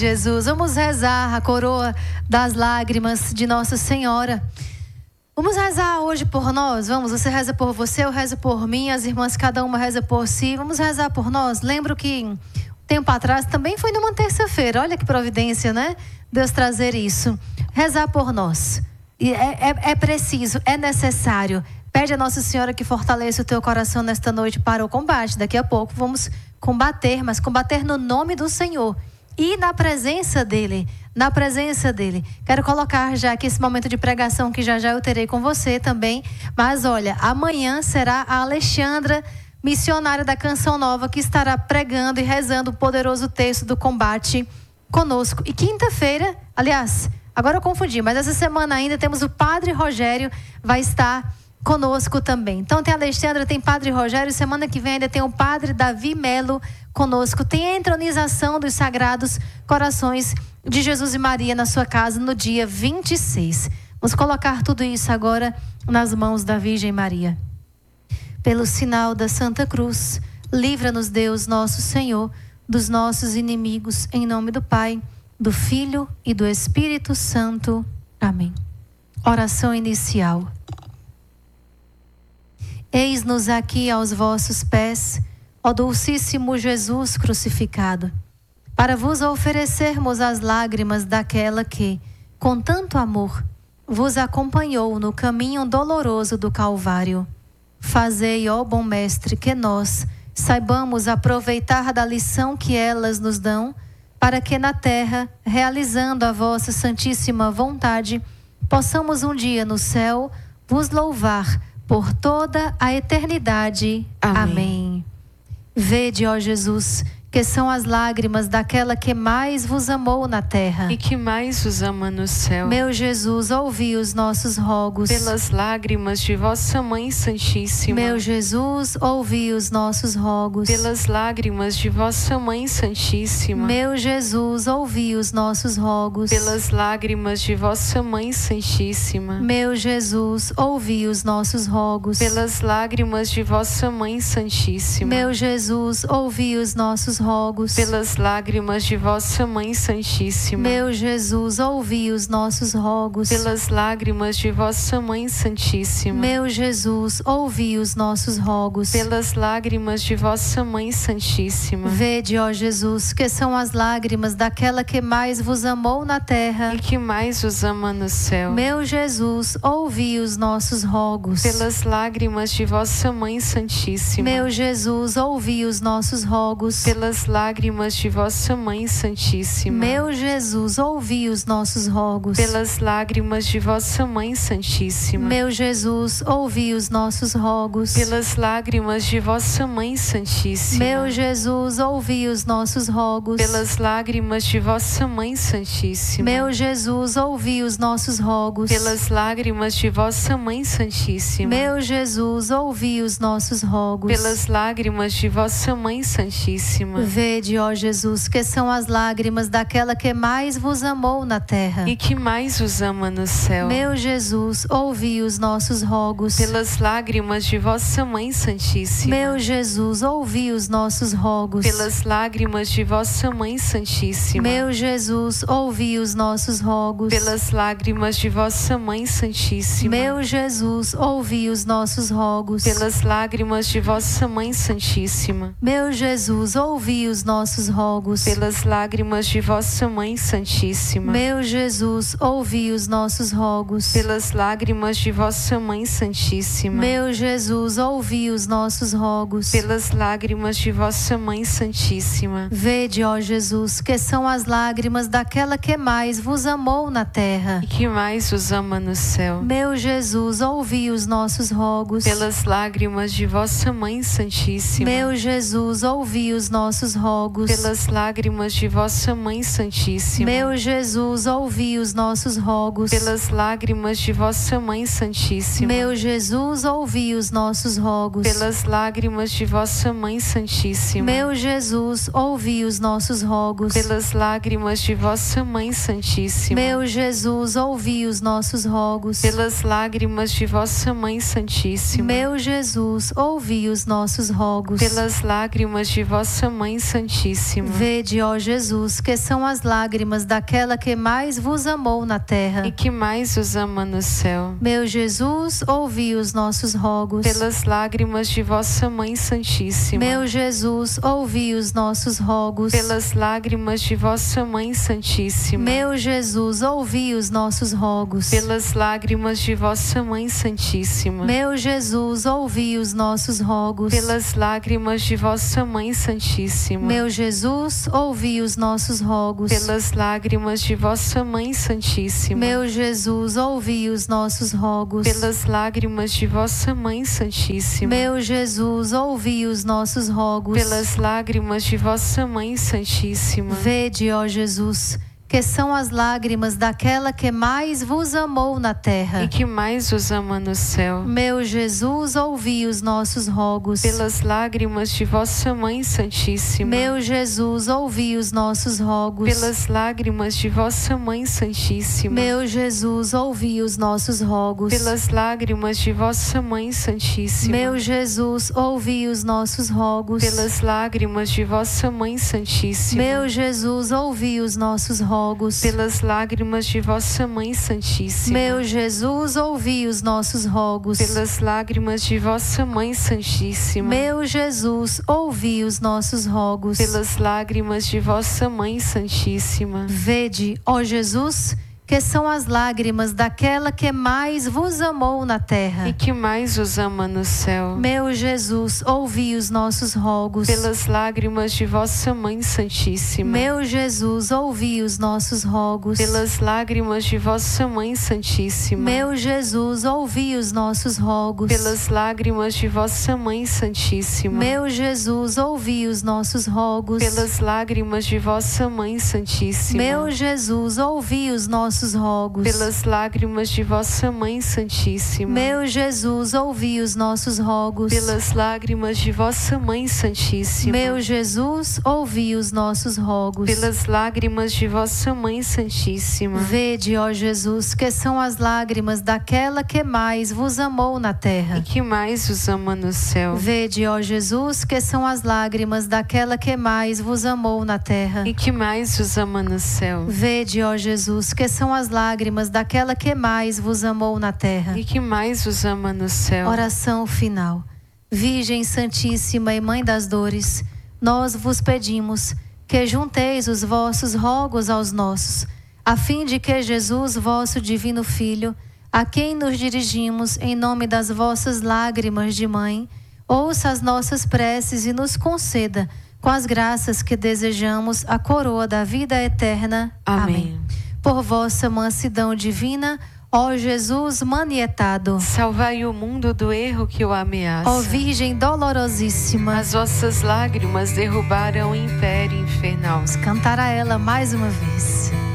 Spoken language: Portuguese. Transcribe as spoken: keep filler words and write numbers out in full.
Jesus, vamos rezar a coroa das lágrimas de Nossa Senhora. Vamos rezar hoje por nós, vamos, você reza por você, eu rezo por mim, as irmãs cada uma reza por si, vamos rezar por nós. Lembro que tempo atrás também foi numa terça-feira, olha que providência, né? Deus trazer isso, rezar por nós, e é, é, é preciso, é necessário. Pede a Nossa Senhora que fortaleça o teu coração nesta noite para o combate. Daqui a pouco vamos combater, mas combater no nome do Senhor e na presença dEle, na presença dEle. Quero colocar já aqui esse momento de pregação que já já eu terei com você também. Mas olha, amanhã será a Alexandra, missionária da Canção Nova, que estará pregando e rezando o poderoso texto do combate conosco. E quinta-feira, aliás, agora eu confundi, mas essa semana ainda temos o Padre Rogério, vai estar conosco também. Então tem a Alexandra, tem Padre Rogério, semana que vem ainda tem o Padre Davi Melo conosco. Tem a entronização dos Sagrados Corações de Jesus e Maria na sua casa no dia vinte e seis. Vamos colocar tudo isso agora nas mãos da Virgem Maria. Pelo sinal da Santa Cruz, livra-nos Deus nosso Senhor dos nossos inimigos, em nome do Pai, do Filho e do Espírito Santo. Amém. Oração inicial. Eis-nos aqui aos vossos pés, ó Dulcíssimo Jesus crucificado, para vos oferecermos as lágrimas daquela que, com tanto amor, vos acompanhou no caminho doloroso do Calvário. Fazei, ó bom Mestre, que nós saibamos aproveitar da lição que elas nos dão, para que na terra, realizando a vossa santíssima vontade, possamos um dia no céu vos louvar por toda a eternidade. Amém. Amém. Vede, ó Jesus, que são as lágrimas daquela que mais vos amou na terra e que mais vos ama no céu. Meu Jesus, ouvi os nossos rogos. Pelas lágrimas de vossa Mãe Santíssima. Meu Jesus, ouvi os nossos rogos. Pelas lágrimas de vossa Mãe Santíssima. Meu Jesus, ouvi os nossos rogos. Pelas lágrimas de vossa Mãe Santíssima. Meu Jesus, ouvi os nossos rogos. Pelas lágrimas de vossa Mãe Santíssima. Meu Jesus, ouvi os nossos rogos. Pelas lágrimas de vossa Mãe Santíssima. Meu Jesus, ouvi os nossos rogos. Pelas lágrimas de vossa Mãe Santíssima. Meu Jesus, ouvi os nossos rogos. Pelas lágrimas de vossa Mãe Santíssima. Vede, ó Jesus, que são as lágrimas daquela que mais vos amou na terra e que mais vos ama no céu. Meu Jesus, ouvi os nossos rogos. Pelas lágrimas de vossa Mãe Santíssima. Meu Jesus, ouvi os nossos rogos. Pelas lágrimas de vossa Mãe Santíssima. Meu Jesus, ouvi os nossos rogos. Pelas lágrimas de vossa Mãe Santíssima. Meu Jesus, ouvi os nossos rogos. Pelas lágrimas de vossa Mãe Santíssima. Meu Jesus, ouvi os nossos rogos. Pelas lágrimas de vossa Mãe Santíssima. Meu Jesus, ouvi os nossos rogos. Pelas lágrimas de vossa Mãe Santíssima. Meu Jesus, ouvi os nossos rogos. Pelas lágrimas de vossa Mãe Santíssima. Vede, ó Jesus, que são as lágrimas daquela que mais vos amou na terra e que mais vos ama no céu. Meu Jesus, ouvi os nossos rogos. Pelas lágrimas de vossa Mãe Santíssima. Meu Jesus, ouvi os nossos rogos. Pelas lágrimas de vossa Mãe Santíssima. Meu Jesus, ouvi os nossos rogos. Pelas lágrimas de vossa Mãe Santíssima. Meu Jesus, ouvi os nossos rogos. Pelas lágrimas de vossa Mãe Santíssima. Meu Jesus, ouvi os nossos rogos. Pelas lágrimas de vossa Mãe Santíssima. Meu Jesus, ouvi os nossos rogos. Pelas lágrimas de vossa Mãe Santíssima. Meu Jesus, ouvi os nossos rogos. Pelas lágrimas de vossa Mãe Santíssima. Vede, ó Jesus, que são as lágrimas daquela que mais vos amou na terra e que mais vos ama no céu. Meu Jesus, ouvi os nossos rogos. Pelas lágrimas de vossa Mãe Santíssima. Meu Jesus, ouvi os nossos rogos. Pelas lágrimas de vossa Mãe Santíssima. Meu Jesus, ouvi os nossos rogos. Pelas lágrimas de vossa Mãe Santíssima. Meu Jesus, ouvi os nossos rogos. Pelas lágrimas de vossa Mãe Santíssima. Meu Jesus, ouvi os nossos rogos. Pelas lágrimas de vossa Mãe Santíssima. Meu Jesus, ouvi os nossos rogos. Pelas lágrimas de vossa Mãe Santíssima. Meu Jesus, ouvi os nossos rogos. Pelas lágrimas de vossa Mãe Mãe Santíssima. Vede, ó Jesus, que são as lágrimas daquela que mais vos amou na terra E que mais os ama no céu. Meu Jesus, ouvi os nossos rogos. Pelas lágrimas de vossa Mãe Santíssima. Meu Jesus, ouvi os nossos rogos. Pelas lágrimas de vossa Mãe Santíssima. Meu Jesus, ouvi os nossos rogos. Pelas lágrimas de vossa Mãe Santíssima. Meu Jesus, ouvi os nossos rogos. Pelas lágrimas de vossa Mãe Santíssima. Meu Jesus, ouvi os nossos rogos. Pelas lágrimas de vossa Mãe Santíssima. Meu Jesus, ouvi os nossos rogos. Pelas lágrimas de vossa Mãe Santíssima. Meu Jesus, ouvi os nossos rogos. Pelas lágrimas de vossa Mãe Santíssima. Vede, ó Jesus, que são as lágrimas daquela que mais vos amou na terra E que mais os ama no céu. Meu Jesus, ouvi os nossos rogos. Pelas lágrimas de vossa Mãe Santíssima. Meu Jesus, ouvi os nossos rogos. Pelas lágrimas de vossa Mãe Santíssima. Meu Jesus, ouvi os nossos rogos. Pelas lágrimas de vossa Mãe Santíssima. Meu Jesus, ouvi os nossos rogos. Pelas lágrimas de vossa Mãe Santíssima. Meu Jesus, ouvi os nossos rogos. Pelas lágrimas de vossa Mãe Santíssima. Meu Jesus, ouvi os nossos rogos. Pelas lágrimas de vossa Mãe Santíssima. Meu Jesus, ouvi os nossos rogos. Pelas lágrimas de vossa Mãe Santíssima. Vede, ó Jesus, que são as lágrimas daquela que mais vos amou na terra E que mais os ama no céu. Meu Jesus, ouvi os nossos rogos. Pelas lágrimas de vossa Mãe Santíssima. Meu Jesus, ouvi os nossos rogos. Pelas lágrimas de vossa Mãe Santíssima. Meu Jesus, ouvi os nossos rogos. Pelas lágrimas de vossa Mãe Santíssima. Meu Jesus, ouvi os nossos rogos. Pelas lágrimas de vossa Mãe Santíssima. Meu Jesus, ouvi os nossos rogos. Pelas lágrimas de vossa Mãe Santíssima. Meu Jesus, ouvi os nossos rogos. Pelas lágrimas de vossa Mãe Santíssima. Meu Jesus, ouvi os nossos rogos. Pelas lágrimas de vossa Mãe Santíssima. Vede, ó Jesus, que são as lágrimas daquela que mais vos amou na terra E que mais os ama no céu. Vede, ó Jesus, que são as lágrimas daquela que mais vos amou na terra E que mais os ama no céu. Vede, ó Jesus, que são as lágrimas daquela que mais vos amou na terra E que mais os ama no céu. Oração final. Virgem Santíssima e Mãe das Dores, nós vos pedimos que junteis os vossos rogos aos nossos, a fim de que Jesus, vosso divino Filho, a quem nos dirigimos em nome das vossas lágrimas de mãe, ouça as nossas preces e nos conceda, com as graças que desejamos, a coroa da vida eterna. Amém. Amém. Por vossa mansidão divina, ó Jesus manietado, salvai o mundo do erro que o ameaça. ó Virgem dolorosíssima, as vossas lágrimas derrubaram o império infernal. cantar a ela mais uma vez.